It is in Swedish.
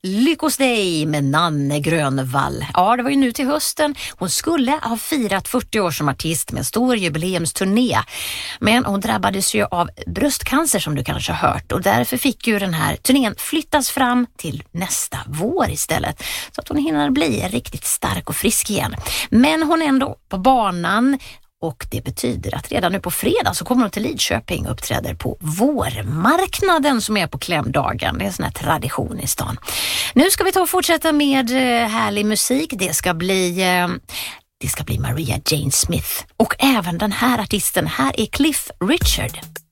Lyckos dig med Nanne Grönvall. Ja, det var ju nu till hösten. Hon skulle ha firat 40 år som artist med en stor jubileumsturné. Men hon drabbades ju av bröstcancer som du kanske har hört. Och därför fick ju den här turnén flyttas fram till nästa vår istället. Så att hon hinner bli riktigt stark och frisk igen. Men hon är ändå på banan. Och det betyder att redan nu på fredag så kommer hon till Lidköping och uppträder på vårmarknaden som är på klämdagen. Det är en sån här tradition i stan. Nu ska vi ta och fortsätta med härlig musik. Det ska bli Maria Jane Smith. Och även den här artisten, här är Cliff Richard.